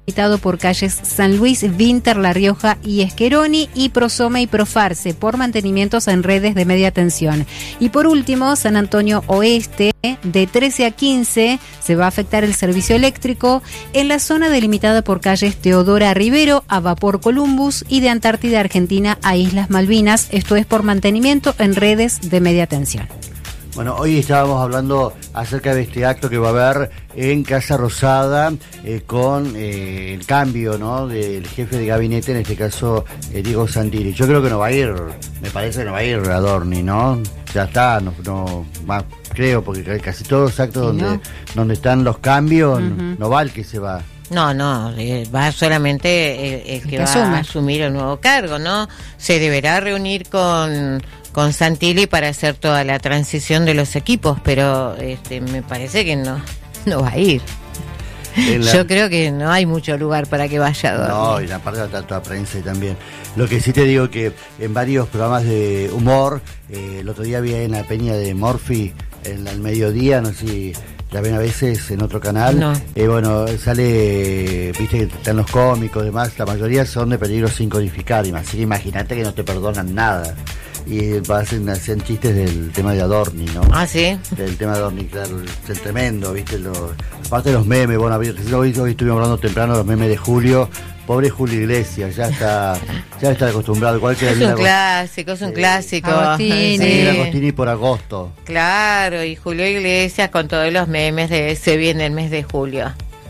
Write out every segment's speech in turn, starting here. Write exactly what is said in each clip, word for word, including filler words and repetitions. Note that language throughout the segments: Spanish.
limitado por calles San Luis, Vinter, La Rioja y Esqueroni, y Prosome y Profarse por mantenimientos en redes de media tensión. Y por último, San Antonio Oeste, de trece a quince se va a afectar el servicio eléctrico en la zona delimitada por calles Teodora Rivero a Vapor Columbus y de Antártida Argentina a Islas Malvinas, esto es por mantenimiento en redes de media tensión. Bueno, hoy estábamos hablando acerca de este acto que va a haber en Casa Rosada eh, con eh, el cambio, ¿no?, del jefe de gabinete, en este caso eh, Diego Santilli. Yo creo que no va a ir, me parece que no va a ir Adorni, ¿no? Ya está, no, no más, creo, porque casi todos los actos sí, donde, ¿no? donde están los cambios, Uh-huh. no, no va el que se va. No, no, eh, va solamente el, el que, que va asume. a asumir el nuevo cargo, ¿no? Se deberá reunir con, con Santilli para hacer toda la transición de los equipos, pero este, me parece que no, no va a ir. La... Yo creo que no hay mucho lugar para que vaya a dormir. No, y la parte de la, toda prensa también. Lo que sí te digo que en varios programas de humor, eh, el otro día vi en la peña de Morphy, en el mediodía, no sé si la ven a veces en otro canal, no. eh, bueno, sale, viste que están los cómicos y demás, la mayoría son de peligro sin codificar, así que imagínate que no te perdonan nada. Y hacen, hacen chistes del tema de Adorni, ¿no? Ah, sí. Del tema de Adorni, claro, el, el tremendo, ¿viste? Lo, aparte de los memes, bueno, hoy, hoy estuvimos hablando temprano de los memes de Julio. Pobre Julio Iglesias, ya está ya está acostumbrado. Igual que es un clásico, es un eh, clásico. Agostini. Sí, Agostini por agosto. Claro, y Julio Iglesias con todos los memes de se viene el mes de julio.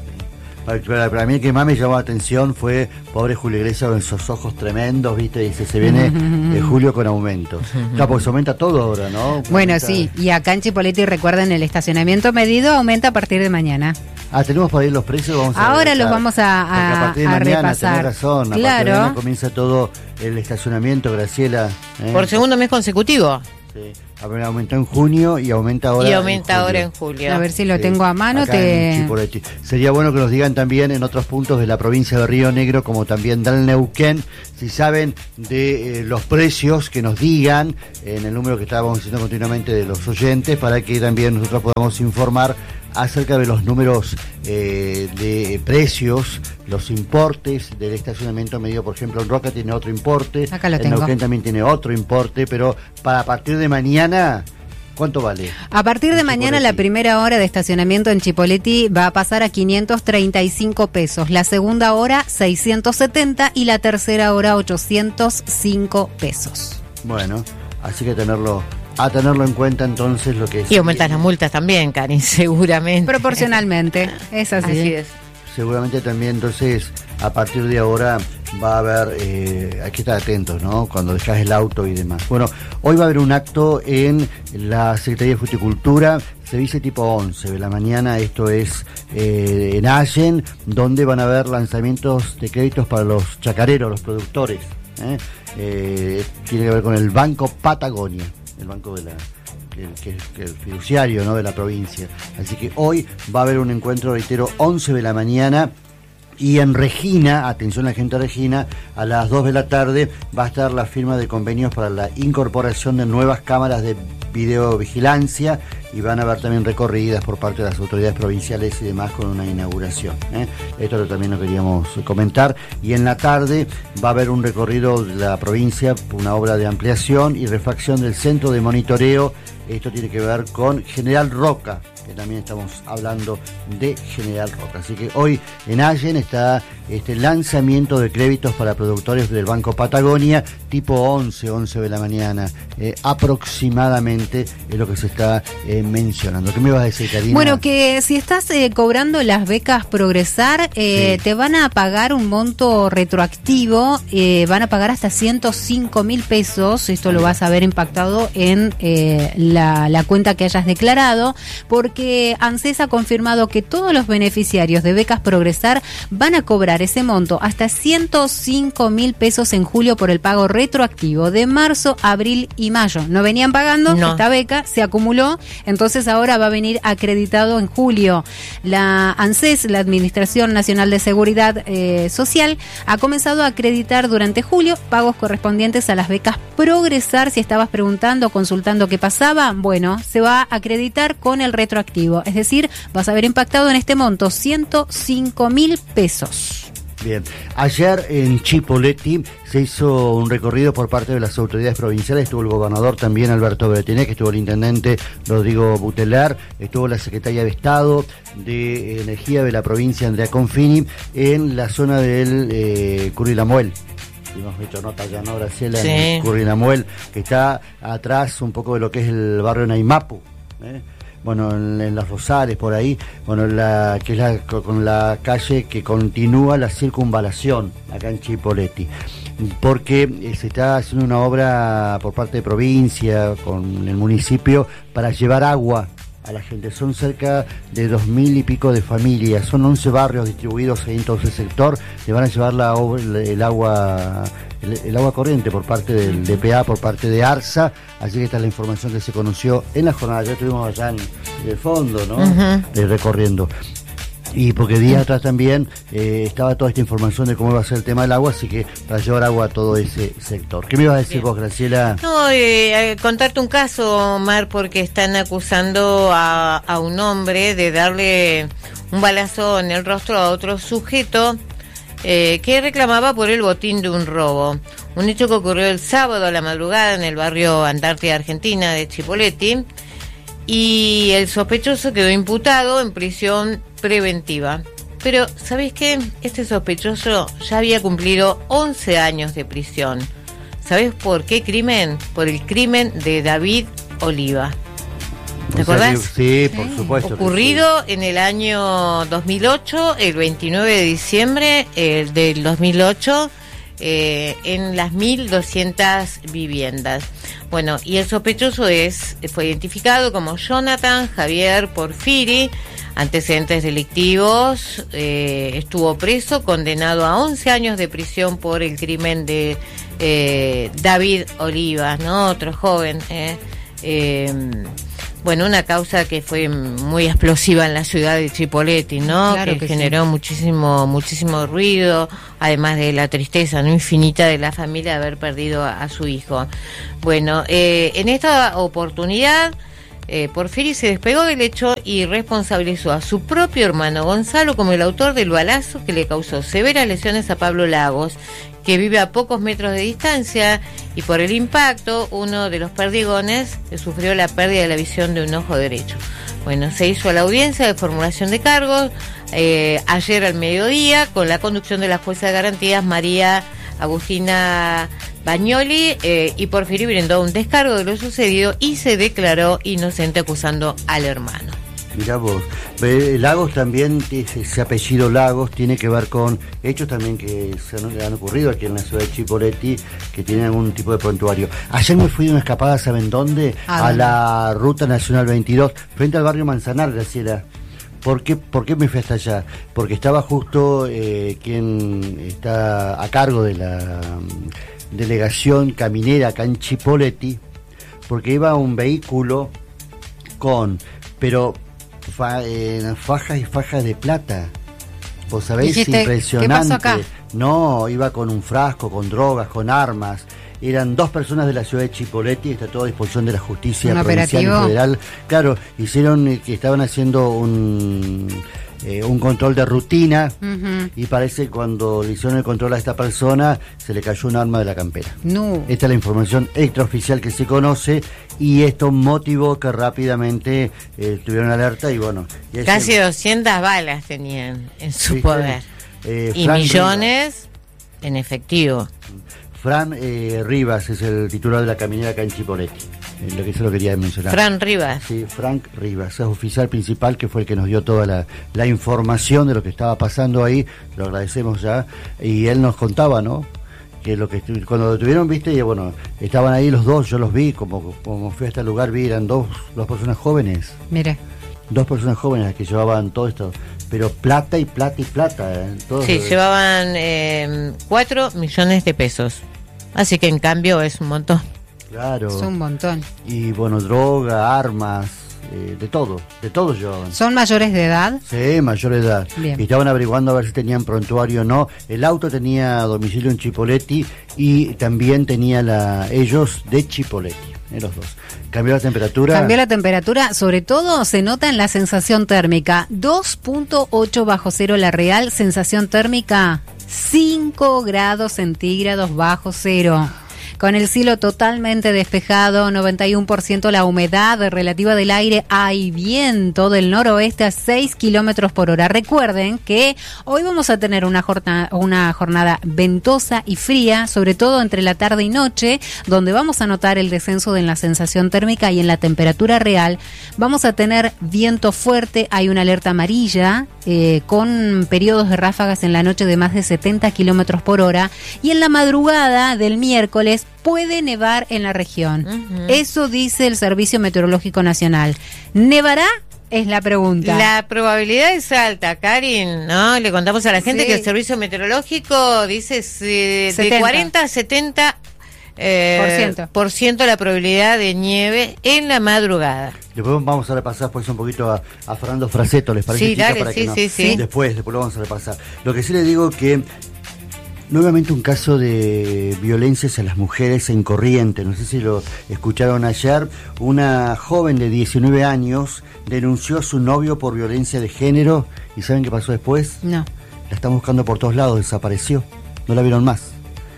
Para, para mí el que más me llamó la atención fue pobre Julio Iglesias con esos ojos tremendos, ¿viste? Dice, se viene eh, julio con aumento. Claro, porque se aumenta todo ahora, ¿no? Bueno, aumenta... sí, y acá en Chipoleti, recuerden, el estacionamiento medido aumenta a partir de mañana. Ah, tenemos para ir los precios, vamos a ahora revisar. Los vamos a, a, a, partir de a mañana, repasar. Tenés razón, a claro. partir de mañana comienza todo el estacionamiento, Graciela. ¿eh? Por segundo mes consecutivo. Sí. Aumentó en junio y aumenta ahora y aumenta en ahora en julio. A ver si lo sí, tengo a mano. Te... Sería bueno que nos digan también en otros puntos de la provincia de Río Negro, como también del Neuquén, si saben de eh, los precios, que nos digan en el número que estábamos diciendo continuamente de los oyentes, para que también nosotros podamos informar acerca de los números eh, de precios, los importes del estacionamiento medio. Por ejemplo, en Roca tiene otro importe, acá lo en tengo. Neuquén también tiene otro importe, pero para a partir de mañana, ¿cuánto vale? A partir de mañana la primera hora de estacionamiento en Chipoleti va a pasar a quinientos treinta y cinco pesos, la segunda hora seiscientos setenta y la tercera hora ochocientos cinco pesos. Bueno, así que tenerlo... A tenerlo en cuenta entonces lo que es... Y aumentan las multas también, Karin, seguramente. Proporcionalmente, es así. Así es. Seguramente también entonces a partir de ahora va a haber, eh, hay que estar atentos, ¿no? Cuando dejas el auto y demás. Bueno, hoy va a haber un acto en la Secretaría de Fruticultura, se dice tipo once de la mañana, esto es eh, en Allen, donde van a haber lanzamientos de créditos para los chacareros, los productores. ¿eh? Eh, tiene que ver con el Banco Patagonia. El banco de la que, que, que el fiduciario, ¿no?, de la provincia. Así que hoy va a haber un encuentro, reitero, once de la mañana, y en Regina, atención a la gente de Regina, a las dos de la tarde va a estar la firma de convenios para la incorporación de nuevas cámaras de videovigilancia, y van a haber también recorridas por parte de las autoridades provinciales y demás con una inauguración. ¿eh? Esto también lo queríamos comentar. Y en la tarde va a haber un recorrido de la provincia, una obra de ampliación y refacción del centro de monitoreo. Esto tiene que ver con General Roca, que también estamos hablando de General Roca. Así que hoy en Allen está este lanzamiento de créditos para productores del Banco Patagonia, tipo once, once de la mañana, eh, aproximadamente es lo que se está eh, mencionando. ¿Qué me vas a decir, Karina? Bueno, que si estás eh, cobrando las becas Progresar, eh, sí. te van a pagar un monto retroactivo, eh, van a pagar hasta ciento cinco mil pesos, esto lo vas a ver impactado en eh, la, la cuenta que hayas declarado, porque ANSES ha confirmado que todos los beneficiarios de becas Progresar van a cobrar ese monto hasta ciento cinco mil pesos en julio por el pago retroactivo de marzo, abril y mayo. No venían pagando no. esta beca, se acumuló, entonces ahora va a venir acreditado en julio. La ANSES, la Administración Nacional de Seguridad eh, Social, ha comenzado a acreditar durante julio pagos correspondientes a las becas Progresar. Si estabas preguntando, consultando qué pasaba, bueno, se va a acreditar con el retroactivo retroactivo. Es decir, vas a haber impactado en este monto ciento cinco mil pesos. Bien, ayer en Chipoleti se hizo un recorrido por parte de las autoridades provinciales, estuvo el gobernador también Alberto Bretené, que estuvo el intendente Rodrigo Butelar, estuvo la secretaria de Estado de Energía de la provincia Andrea Confini en la zona del eh, Currilamuel. Hemos hecho nota ya, ¿no, Graciela? Sí. En Currilamuel, que está atrás un poco de lo que es el barrio Naimapu, ¿eh? Bueno, en, en Las Rosales, por ahí, bueno, la, que es la, con la calle que continúa la circunvalación, acá en Chipoleti, porque eh, se está haciendo una obra por parte de provincia, con el municipio, para llevar agua a la gente. Son cerca de dos mil y pico de familias, son once barrios distribuidos en todo ese sector, le van a llevar la, el agua el, el agua corriente por parte del D P A, por parte de ARSA, así que esta es la información que se conoció en la jornada. Ya estuvimos allá en el fondo, ¿no? Uh-huh. eh, recorriendo. Y porque días atrás también eh, estaba toda esta información de cómo iba a ser el tema del agua, así que para llevar agua a todo ese sector. ¿Qué me ibas a decir Bien. vos, Graciela? No, eh, contarte un caso, Omar, porque están acusando a, a un hombre de darle un balazo en el rostro a otro sujeto eh, que reclamaba por el botín de un robo. Un hecho que ocurrió el sábado a la madrugada en el barrio Antártida Argentina de Chipoleti, y el sospechoso quedó imputado en prisión preventiva. Pero, ¿sabés qué? Este sospechoso ya había cumplido once años de prisión. ¿Sabés por qué crimen? Por el crimen de David Oliva. ¿Te acordás? Sí, por supuesto. Ocurrido sí. en el año dos mil ocho, el veintinueve de diciembre eh, del dos mil ocho, eh, en las mil doscientas viviendas. Bueno, y el sospechoso es fue identificado como Jonathan Javier Porfiri, antecedentes delictivos, eh, estuvo preso, condenado a once años de prisión por el crimen de eh, David Oliva, ¿no? Otro joven, eh, eh, bueno, una causa que fue muy explosiva en la ciudad de Chipoleti, ¿no? Claro que, que generó sí. muchísimo muchísimo ruido, además de la tristeza no infinita de la familia de haber perdido a, a su hijo. Bueno, eh, en esta oportunidad eh, Porfiri se despegó del hecho y responsabilizó a su propio hermano Gonzalo como el autor del balazo que le causó severas lesiones a Pablo Lagos, que vive a pocos metros de distancia, y por el impacto uno de los perdigones sufrió la pérdida de la visión de un ojo derecho. Bueno, se hizo la audiencia de formulación de cargos eh, ayer al mediodía con la conducción de la jueza de garantías María Agustina Bagnoli, eh, y Porfiri brindó un descargo de lo sucedido y se declaró inocente acusando al hermano. Mirá vos, Lagos también, ese apellido Lagos tiene que ver con hechos también que se han, han ocurrido aquí en la ciudad de Chipoleti, que tienen algún tipo de prontuario. Ayer me fui de una escapada, ¿saben dónde? Ah, a la Ruta Nacional veintidós, frente al barrio Manzanar, Graciela. ¿Por qué, ¿Por qué me fui hasta allá? Porque estaba justo eh, quien está a cargo de la um, delegación caminera acá en Chipoleti, porque iba un vehículo con, pero fa, eh, fajas y fajas de plata. Vos sabéis, Dijiste, impresionante. ¿qué pasó acá? No, iba con un frasco, con drogas, con armas. Eran dos personas de la ciudad de Chipoleti, está todo a disposición de la justicia ¿Un provincial operativo? y federal. Claro, hicieron eh, que estaban haciendo un eh, un control de rutina, uh-huh. y parece que cuando le hicieron el control a esta persona se le cayó un arma de la campera. No. Esta es la información extraoficial que se conoce, y esto motivó que rápidamente eh, tuvieron alerta y bueno. Y Casi ese... doscientas balas tenían en su ¿Viste? poder. Eh, y millones Rivas. En efectivo. Fran eh, Rivas es el titular de la caminera acá en Chipoleti, eh, lo que yo lo quería mencionar. Fran Rivas. Sí, Frank Rivas, es oficial principal, que fue el que nos dio toda la, la información de lo que estaba pasando ahí, lo agradecemos ya, y él nos contaba, ¿no?, que lo que cuando lo tuvieron, viste, y bueno, estaban ahí los dos, yo los vi, como, como fui a este lugar, vi, eran dos, dos personas jóvenes. Mira. Dos personas jóvenes que llevaban todo esto, pero plata y plata y plata. ¿eh? Todo sí, de... llevaban eh, cuatro millones de pesos. Así que en cambio es un montón. Claro. Es un montón. Y bueno, droga, armas, eh, de todo, de todo llevaban. ¿Son mayores de edad? Sí, mayor de edad. Bien. Y estaban averiguando a ver si tenían prontuario o no. El auto tenía domicilio en Chipoleti y también tenía la ellos de Chipoleti. en los dos. ¿Cambió la temperatura? Cambió la temperatura, sobre todo se nota en la sensación térmica. dos punto ocho bajo cero la real, sensación térmica cinco grados centígrados bajo cero. Con el cielo totalmente despejado, noventa y uno por ciento la humedad relativa del aire, hay viento del noroeste a seis kilómetros por hora. Recuerden que hoy vamos a tener una jornada, una jornada ventosa y fría, sobre todo entre la tarde y noche, donde vamos a notar el descenso en la sensación térmica y en la temperatura real. Vamos a tener viento fuerte, hay una alerta amarilla eh, con periodos de ráfagas en la noche de más de setenta kilómetros por hora, y en la madrugada del miércoles puede nevar en la región. Uh-huh. Eso dice el Servicio Meteorológico Nacional. ¿Nevará? Es la pregunta. La probabilidad es alta, Karin, ¿no? Le contamos a la gente sí. que el Servicio Meteorológico dice eh, de cuarenta a setenta eh, por, ciento. por ciento la probabilidad de nieve en la madrugada. Después vamos a repasar pues un poquito a, a Fernando Fraseto, ¿les parece? Sí, dale, para sí, que no, sí, sí. Después, después lo vamos a repasar. Lo que sí le digo que nuevamente un caso de violencias a las mujeres en Corrientes. No sé si lo escucharon ayer. Una joven de diecinueve años denunció a su novio por violencia de género. ¿Y saben qué pasó después? No. La están buscando por todos lados, desapareció. No la vieron más.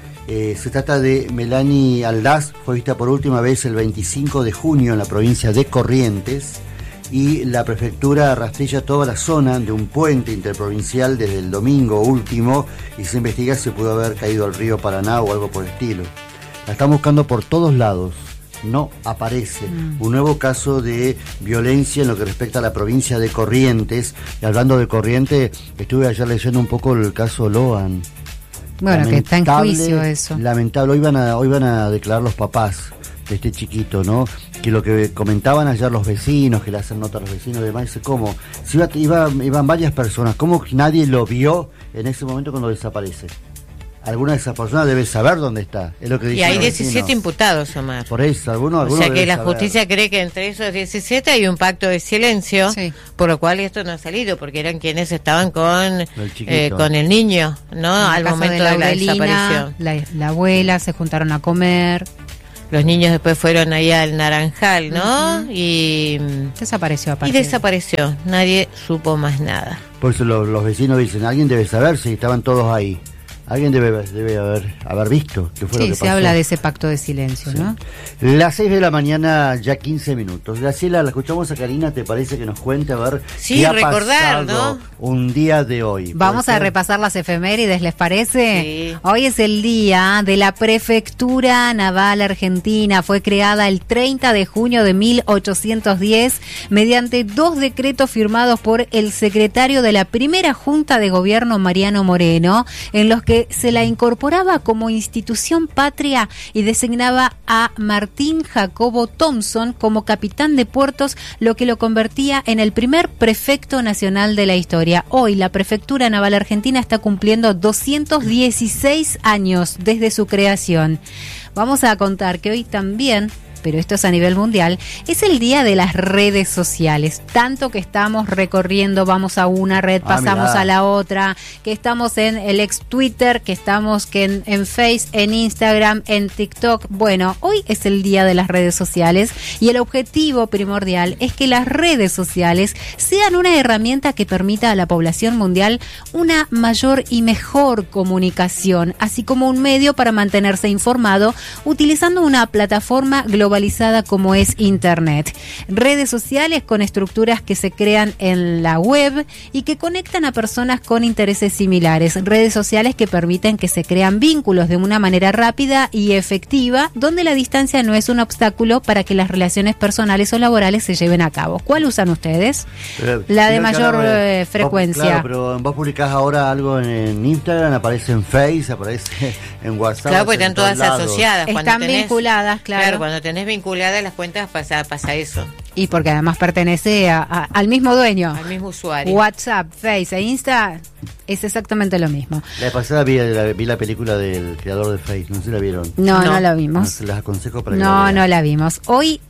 Eh, se trata de Melanie Aldaz. Fue vista por última vez el veinticinco de junio en la provincia de Corrientes. Y la prefectura rastrilla toda la zona de un puente interprovincial desde el domingo último y se investiga si pudo haber caído al río Paraná o algo por el estilo. La están buscando por todos lados, no aparece. Mm. Un nuevo caso de violencia en lo que respecta a la provincia de Corrientes. Y hablando de Corrientes, estuve ayer leyendo un poco el caso Loan. Bueno, lamentable, que está en juicio eso. Lamentable, hoy van a, hoy van a declarar los papás de este chiquito, ¿no? Que lo que comentaban ayer los vecinos, que le hacen nota a los vecinos y demás, dice, ¿cómo? Si iba, iba, iban varias personas, ¿cómo nadie lo vio en ese momento cuando desaparece? Alguna de esas personas debe saber dónde está, es lo que dicen. Y hay diecisiete imputados, Omar. Por eso, algunos, algunos O sea que la saber. justicia cree que entre esos diecisiete hay un pacto de silencio, sí. por lo cual esto no ha salido, porque eran quienes estaban con el, eh, con el niño, ¿no? Al momento de la, de la desaparición. La, la abuela, se juntaron a comer. Los niños después fueron ahí al Naranjal, ¿no? Uh-huh. Y desapareció aparte. Y desapareció, nadie supo más nada. Por eso los, los vecinos dicen, alguien debe saber si estaban todos ahí. Alguien debe, debe haber, haber visto qué fue sí, lo que se pasó. habla de ese pacto de silencio, sí. ¿no? Las seis de la mañana, ya quince minutos. Graciela, la escuchamos a Karina, ¿te parece que nos cuente a ver sí, qué ha recordar, pasado ¿no? un día de hoy? Vamos a repasar las efemérides, ¿les parece? Sí. Hoy es el día de la Prefectura Naval Argentina. Fue creada el treinta de junio de mil ochocientos diez mediante dos decretos firmados por el secretario de la primera Junta de Gobierno, Mariano Moreno, en los que se la incorporaba como institución patria y designaba a Martín Jacobo Thompson como capitán de puertos, lo que lo convertía en el primer prefecto nacional de la historia. Hoy la Prefectura Naval Argentina está cumpliendo doscientos dieciséis años desde su creación. Vamos a contar que hoy también, pero esto es a nivel mundial, es el día de las redes sociales. Tanto que estamos recorriendo, vamos a una red, ah, pasamos mirá. a la otra, que estamos en el ex Twitter, que estamos que en, en Face, en Instagram, en TikTok. Bueno, hoy es el día de las redes sociales y el objetivo primordial es que las redes sociales sean una herramienta que permita a la población mundial una mayor y mejor comunicación, así como un medio para mantenerse informado utilizando una plataforma global globalizada como es Internet. Redes sociales con estructuras que se crean en la web y que conectan a personas con intereses similares. Redes sociales que permiten que se crean vínculos de una manera rápida y efectiva, donde la distancia no es un obstáculo para que las relaciones personales o laborales se lleven a cabo. ¿Cuál usan ustedes? Pero, la de mayor eh, frecuencia. Vos, claro, pero vos publicás ahora algo en, en Instagram, aparece en Face, aparece en WhatsApp. Claro, porque están todas lados. asociadas. Están cuando tenés, vinculadas, claro. Claro, cuando tenés vinculadas las cuentas pasa, pasa eso. Y porque además pertenece a, a, al mismo dueño. Al mismo usuario. WhatsApp, Face e Insta es exactamente lo mismo. La pasada vi la, vi la película del creador de Face, no sé si la vieron. No, no, no la vimos. No, se las aconsejo para que No, la no la vimos. Hoy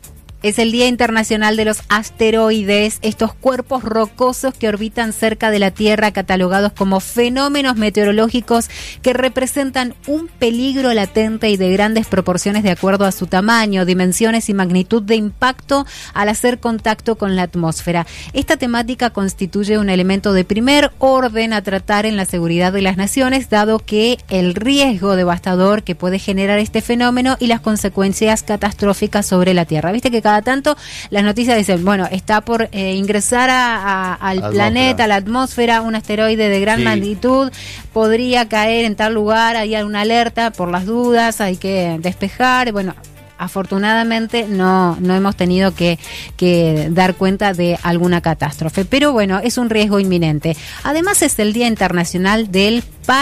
Es el Día Internacional de los Asteroides, estos cuerpos rocosos que orbitan cerca de la Tierra, catalogados como fenómenos meteorológicos que representan un peligro latente y de grandes proporciones de acuerdo a su tamaño, dimensiones y magnitud de impacto al hacer contacto con la atmósfera. Esta temática constituye un elemento de primer orden a tratar en la seguridad de las naciones, dado que el riesgo devastador que puede generar este fenómeno y las consecuencias catastróficas sobre la Tierra. Viste que cada tanto las noticias dicen, bueno, está por eh, ingresar a, a, al atmósfera. planeta, a la atmósfera, un asteroide de gran sí. magnitud, podría caer en tal lugar, hay alguna alerta por las dudas, hay que despejar, bueno... Afortunadamente no, no hemos tenido que, que dar cuenta de alguna catástrofe, pero bueno, es un riesgo inminente. Además es el Día Internacional del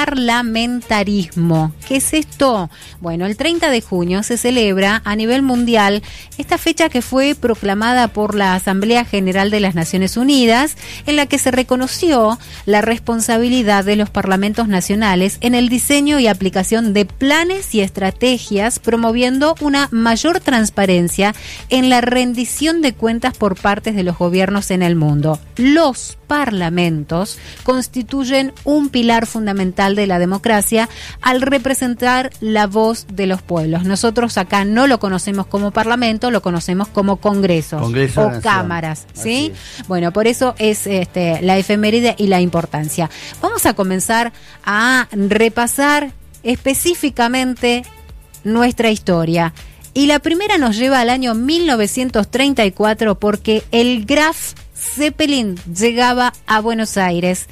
Parlamentarismo. ¿Qué es esto? Bueno, el treinta de junio se celebra a nivel mundial esta fecha que fue proclamada por la Asamblea General de las Naciones Unidas, en la que se reconoció la responsabilidad de los parlamentos nacionales en el diseño y aplicación de planes y estrategias, promoviendo una mayor transparencia en la rendición de cuentas por parte de los gobiernos en el mundo. Los parlamentos constituyen un pilar fundamental de la democracia al representar la voz de los pueblos. Nosotros acá no lo conocemos como parlamento, lo conocemos como congresos Congreso o cámaras, ¿sí? Bueno, por eso es este, la efeméride y la importancia. Vamos a comenzar a repasar específicamente nuestra historia. Y la primera nos lleva al año mil novecientos treinta y cuatro porque el Graf Zeppelin llegaba a Buenos Aires.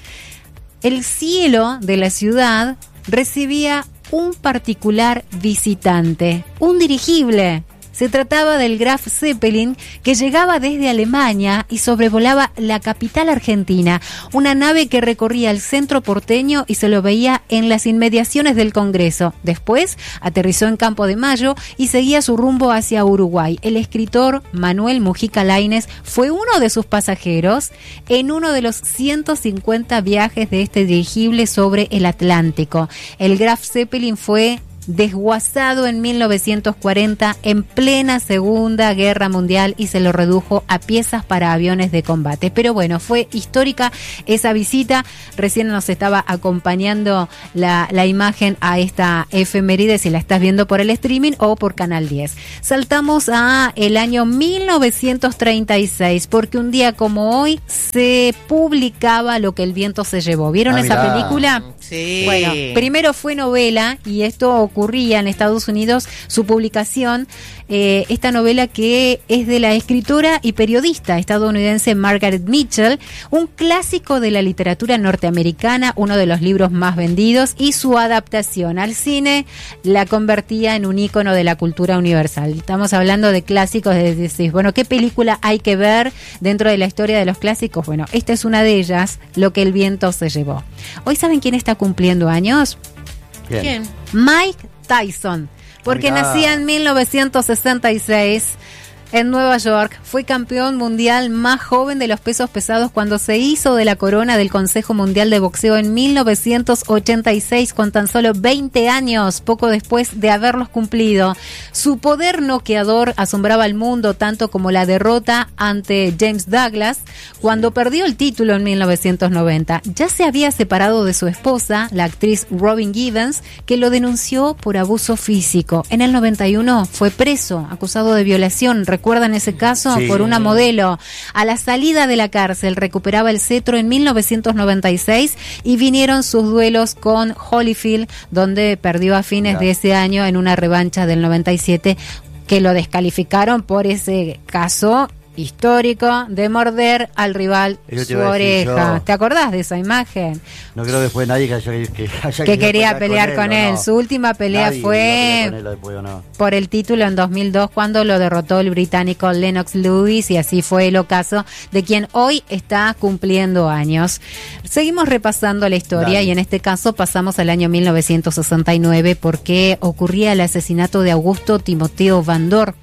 El cielo de la ciudad recibía un particular visitante, un dirigible. Se trataba del Graf Zeppelin, que llegaba desde Alemania y sobrevolaba la capital argentina, una nave que recorría el centro porteño y se lo veía en las inmediaciones del Congreso. Después aterrizó en Campo de Mayo y seguía su rumbo hacia Uruguay. El escritor Manuel Mujica Lainez fue uno de sus pasajeros en uno de los ciento cincuenta viajes de este dirigible sobre el Atlántico. El Graf Zeppelin fue desguazado en mil novecientos cuarenta en plena Segunda Guerra Mundial y se lo redujo a piezas para aviones de combate. Pero bueno, fue histórica esa visita. Recién nos estaba acompañando la, la imagen a esta efeméride, si la estás viendo por el streaming o por Canal diez. Saltamos a el año mil novecientos treinta y seis, porque un día como hoy se publicaba Lo que el viento se llevó. ¿Vieron ah, esa mirá. película? Sí. Bueno, primero fue novela y esto ocurría en Estados Unidos, su publicación, eh, esta novela que es de la escritora y periodista estadounidense Margaret Mitchell, un clásico de la literatura norteamericana, uno de los libros más vendidos, y su adaptación al cine la convertía en un ícono de la cultura universal. Estamos hablando de clásicos, de decir, bueno, ¿qué película hay que ver dentro de la historia de los clásicos? Bueno, esta es una de ellas, Lo que el viento se llevó. ¿Hoy saben quién está cumpliendo años? ¿Quién? ¿Quién? Mike Tyson, porque Mirá. nacía en mil novecientos sesenta y seis en Nueva York. Fue campeón mundial más joven de los pesos pesados cuando se hizo de la corona del Consejo Mundial de Boxeo en mil novecientos ochenta y seis, con tan solo veinte años, poco después de haberlos cumplido. Su poder noqueador asombraba al mundo, tanto como la derrota ante James Douglas cuando perdió el título en mil novecientos noventa. Ya se había separado de su esposa, la actriz Robin Givens, que lo denunció por abuso físico. En el noventa y uno fue preso, acusado de violación. ¿Recuerdan ese caso? Sí. Por una modelo. A la salida de la cárcel recuperaba el cetro en mil novecientos noventa y seis y vinieron sus duelos con Holyfield, donde perdió a fines Mirá. de ese año en una revancha del noventa y siete, que lo descalificaron por ese caso histórico de morder al rival su oreja. ¿Te acordás de esa imagen? No creo que fue nadie que haya, que haya que quería pelear con él. Con él. No. Su última pelea nadie fue no después, no. por el título en dos mil dos, cuando lo derrotó el británico Lennox Lewis, y así fue el ocaso de quien hoy está cumpliendo años. Seguimos repasando la historia. Dale. Y en este caso pasamos al año mil novecientos sesenta y nueve, porque ocurría el asesinato de Augusto Timoteo Van Dor.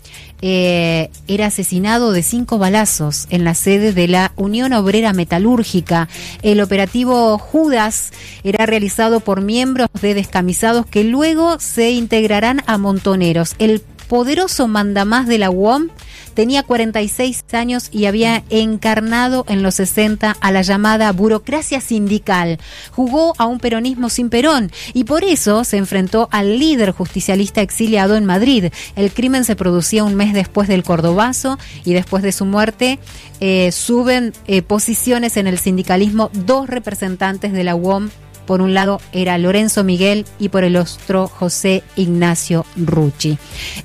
Eh, era asesinado de cinco balazos en la sede de la Unión Obrera Metalúrgica. El operativo Judas era realizado por miembros de descamisados que luego se integrarán a Montoneros. El poderoso mandamás de la U O M, tenía cuarenta y seis años y había encarnado en los sesenta a la llamada burocracia sindical. Jugó a un peronismo sin Perón y por eso se enfrentó al líder justicialista exiliado en Madrid. El crimen se producía un mes después del Cordobazo y después de su muerte eh, suben eh, posiciones en el sindicalismo dos representantes de la U O M. Por un lado era Lorenzo Miguel y por el otro José Ignacio Rucci.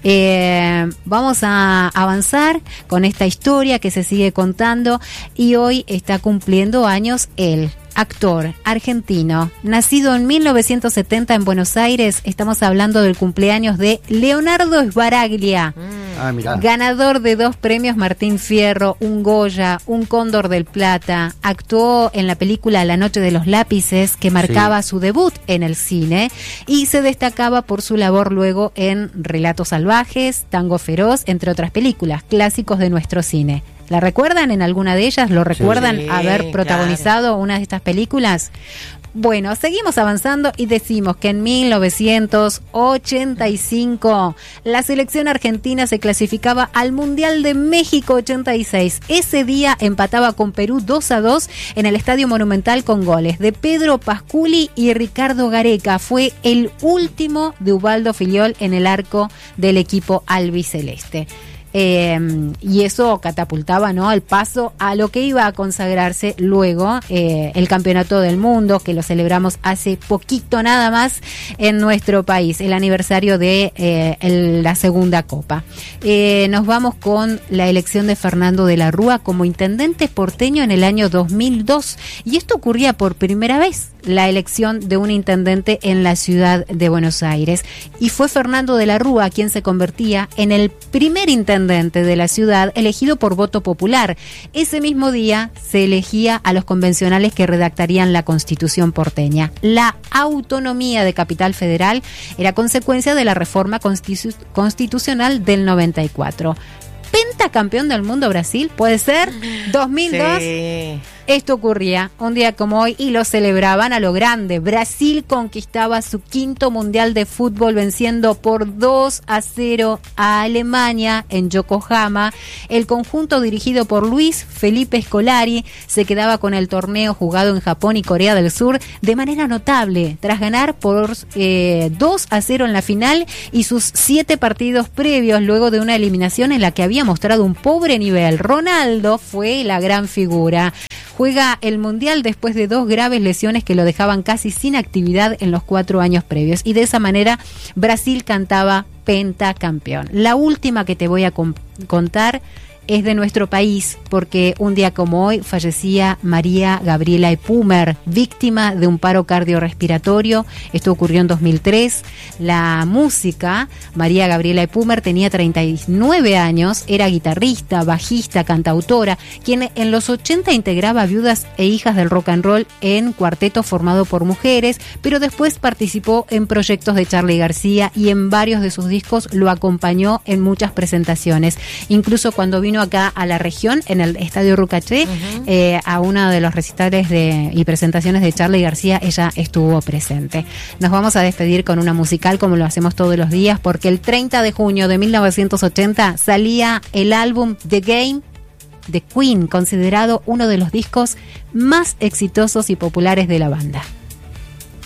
Eh, vamos a avanzar con esta historia que se sigue contando y hoy está cumpliendo años él. Actor argentino, nacido en mil novecientos setenta en Buenos Aires. Estamos hablando del cumpleaños de Leonardo Sbaraglia, ah, ganador de dos premios Martín Fierro, un Goya, un Cóndor del Plata. Actuó en la película La Noche de los Lápices, que marcaba sí. su debut en el cine, y se destacaba por su labor luego en Relatos Salvajes, Tango Feroz, entre otras películas, clásicos de nuestro cine. ¿La recuerdan en alguna de ellas? ¿Lo recuerdan sí, haber protagonizado claro. una de estas películas? Bueno, seguimos avanzando y decimos que en mil novecientos ochenta y cinco la selección argentina se clasificaba al Mundial de México ochenta y seis. Ese día empataba con Perú dos a dos en el Estadio Monumental con goles de Pedro Pasculi y Ricardo Gareca. Fue el último de Ubaldo Filiol en el arco del equipo albiceleste. Eh, y eso catapultaba, ¿no?, el paso a lo que iba a consagrarse luego eh, el Campeonato del Mundo, que lo celebramos hace poquito nada más en nuestro país, el aniversario de eh, el, la segunda Copa. Eh, nos vamos con la elección de Fernando de la Rúa como intendente porteño en el año dos mil dos, y esto ocurría por primera vez, la elección de un intendente en la ciudad de Buenos Aires, y fue Fernando de la Rúa quien se convertía en el primer intendente de la ciudad elegido por voto popular. Ese mismo día se elegía a los convencionales que redactarían la Constitución porteña. La autonomía de Capital Federal era consecuencia de la reforma constitu- constitucional del noventa y cuatro. Pentacampeón del mundo Brasil, ¿puede ser? dos mil dos. Sí. Esto ocurría un día como hoy y lo celebraban a lo grande. Brasil conquistaba su quinto mundial de fútbol venciendo por dos a cero a Alemania en Yokohama. El conjunto dirigido por Luis Felipe Scolari se quedaba con el torneo jugado en Japón y Corea del Sur de manera notable, tras ganar por eh, dos a cero en la final y sus siete partidos previos, luego de una eliminación en la que había mostrado un pobre nivel. Ronaldo fue la gran figura. Juega el Mundial después de dos graves lesiones que lo dejaban casi sin actividad en los cuatro años previos. Y de esa manera Brasil cantaba pentacampeón. La última que te voy a com- contar es de nuestro país, porque un día como hoy fallecía María Gabriela Epumer, víctima de un paro cardiorrespiratorio. Esto ocurrió en dos mil tres. La música, María Gabriela Epumer tenía treinta y nueve años, era guitarrista, bajista, cantautora, quien en los ochenta integraba Viudas e Hijas del Rock and Roll en cuarteto formado por mujeres, pero después participó en proyectos de Charly García y en varios de sus discos lo acompañó en muchas presentaciones. Incluso cuando vino acá a la región, en el Estadio Rucaché, uh-huh. eh, a uno de los recitales de, y presentaciones de Charly García, ella estuvo presente. Nos vamos a despedir con una musical como lo hacemos todos los días, porque el treinta de junio de mil novecientos ochenta salía el álbum The Game de Queen, considerado uno de los discos más exitosos y populares de la banda.